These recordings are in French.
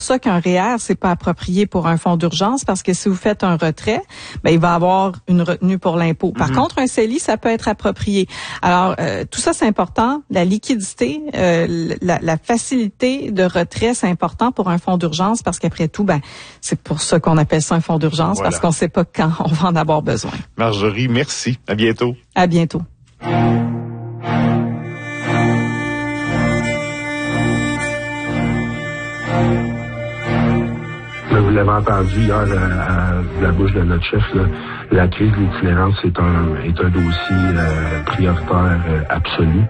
ça qu'un REER, c'est pas approprié pour un fonds d'urgence parce que si vous faites un retrait, il va avoir une retenue pour l'impôt. Par contre, un CELI, ça peut être approprié. Alors, tout ça, c'est important. La liquidité, la facilité de retrait, c'est important pour un fonds d'urgence parce qu'après tout, c'est pour ça qu'on appelle ça un fonds d'urgence parce qu'on sait pas quand on va en avoir besoin. Marjorie, merci. À bientôt. À bientôt. Vous l'avez entendu hier à la bouche de notre chef, là, la crise de l'itinérance est un dossier prioritaire absolu.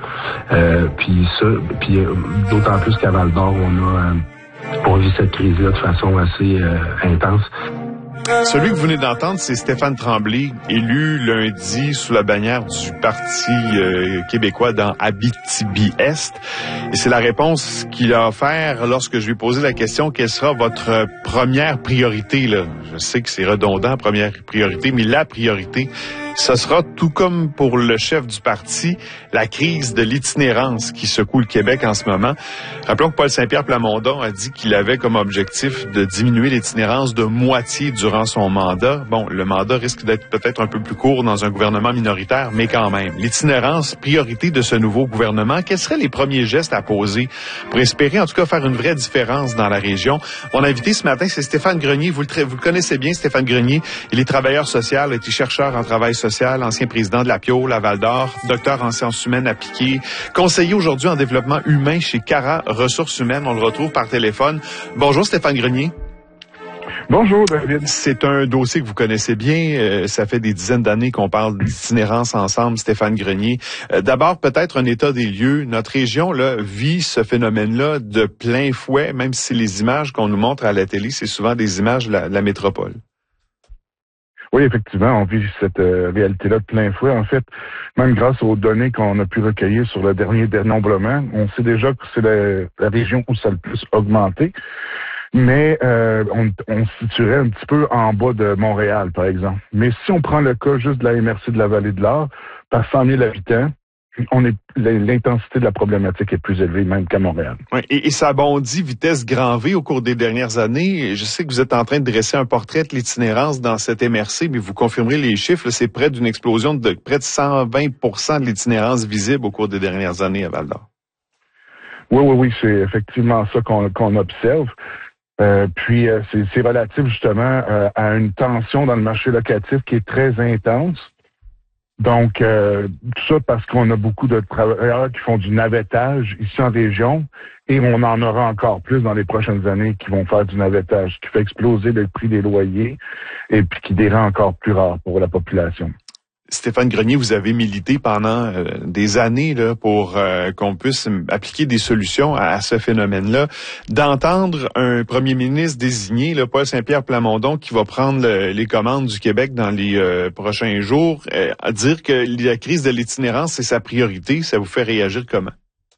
Puis d'autant plus qu'à Val-d'Or, on vit cette crise-là de façon assez intense. Celui que vous venez d'entendre, c'est Stéphane Tremblay, élu lundi sous la bannière du Parti québécois dans Abitibi-Est. Et c'est la réponse qu'il a offert lorsque je lui ai posé la question, quelle sera votre première priorité, là? Je sais que c'est redondant, première priorité, mais la priorité, ce sera, tout comme pour le chef du parti, la crise de l'itinérance qui secoue le Québec en ce moment. Rappelons que Paul Saint-Pierre Plamondon a dit qu'il avait comme objectif de diminuer l'itinérance de moitié durant son mandat. Bon, le mandat risque d'être peut-être un peu plus court dans un gouvernement minoritaire, mais quand même. L'itinérance, priorité de ce nouveau gouvernement. Quels seraient les premiers gestes à poser pour espérer, en tout cas, faire une vraie différence dans la région? Mon invité ce matin, c'est Stéphane Grenier. Vous le connaissez bien, Stéphane Grenier. Il est travailleur social, il est chercheur en travail social, ancien président de la PIO, la Val-d'Or, docteur en sciences humaines appliquées, conseiller aujourd'hui en développement humain chez Cara Ressources humaines. On le retrouve par téléphone. Bonjour Stéphane Grenier. Bonjour David. C'est un dossier que vous connaissez bien. Ça fait des dizaines d'années qu'on parle d'itinérance ensemble, Stéphane Grenier. D'abord, peut-être un état des lieux. Notre région là vit ce phénomène-là de plein fouet, même si les images qu'on nous montre à la télé, c'est souvent des images de la métropole. Oui, effectivement, on vit cette réalité-là de plein fouet. En fait, même grâce aux données qu'on a pu recueillir sur le dernier dénombrement, on sait déjà que c'est la région où ça a le plus augmenté. Mais on se situerait un petit peu en bas de Montréal, par exemple. Mais si on prend le cas juste de la MRC de la Vallée de l'Or, par 100 000 habitants, l'intensité de la problématique est plus élevée même qu'à Montréal. Oui, et ça bondit vitesse grand V au cours des dernières années. Je sais que vous êtes en train de dresser un portrait de l'itinérance dans cette MRC, mais vous confirmerez les chiffres. C'est près d'une explosion de près de 120 % de l'itinérance visible au cours des dernières années à Val-d'Or. Oui, c'est effectivement ça qu'on observe. Puis c'est relatif justement à une tension dans le marché locatif qui est très intense. Donc, tout ça parce qu'on a beaucoup de travailleurs qui font du navettage ici en région et on en aura encore plus dans les prochaines années qui vont faire du navettage, qui fait exploser le prix des loyers et puis qui les rend encore plus rares pour la population. Stéphane Grenier, vous avez milité pendant des années là, pour qu'on puisse appliquer des solutions à ce phénomène-là. D'entendre un premier ministre désigné, là, Paul Saint-Pierre Plamondon, qui va prendre les commandes du Québec dans les prochains jours, dire que la crise de l'itinérance, c'est sa priorité, ça vous fait réagir comment?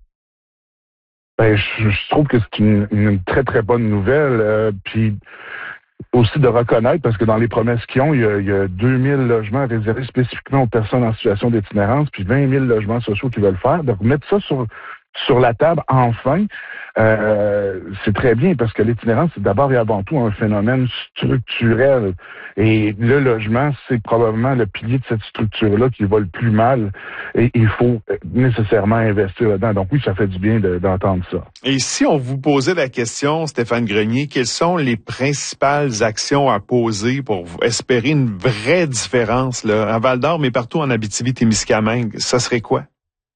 Je trouve que c'est une très, très bonne nouvelle. Puis aussi de reconnaître, parce que dans les promesses qu'ils ont, il y a 2000 logements réservés spécifiquement aux personnes en situation d'itinérance, puis 20 000 logements sociaux qui veulent faire. Donc, mettre ça sur la table, enfin, c'est très bien, parce que l'itinérance, c'est d'abord et avant tout un phénomène structurel. Et le logement, c'est probablement le pilier de cette structure-là qui va le plus mal. Et il faut nécessairement investir là-dedans. Donc oui, ça fait du bien d'entendre ça. Et si on vous posait la question, Stéphane Grenier, quelles sont les principales actions à poser pour espérer une vraie différence là, à Val-d'Or, mais partout en Abitibi-Témiscamingue, ça serait quoi?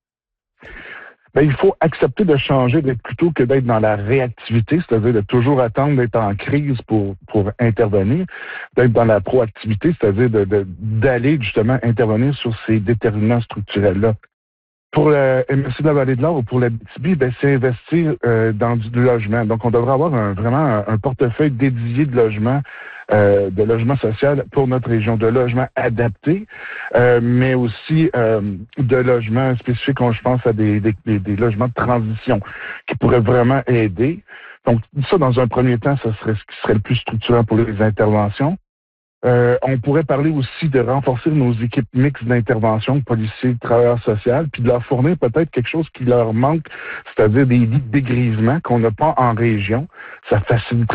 Il faut accepter de changer, plutôt que d'être dans la réactivité, c'est-à-dire de toujours attendre d'être en crise pour intervenir, d'être dans la proactivité, c'est-à-dire d'aller justement intervenir sur ces déterminants structurels-là. Pour la MRC de la Vallée de l'Or ou pour l'Abitibi, c'est investir dans du logement. Donc, on devrait avoir vraiment un portefeuille dédié de logement social pour notre région, de logements adaptés, mais aussi de logements spécifiques, je pense à des logements de transition qui pourraient vraiment aider. Donc, ça, dans un premier temps, ça serait ce qui serait le plus structurant pour les interventions. On pourrait parler aussi de renforcer nos équipes mixtes d'intervention, policiers, travailleurs sociaux, puis de leur fournir peut-être quelque chose qui leur manque, c'est-à-dire des lits de dégrisement qu'on n'a pas en région. Ça faciliterait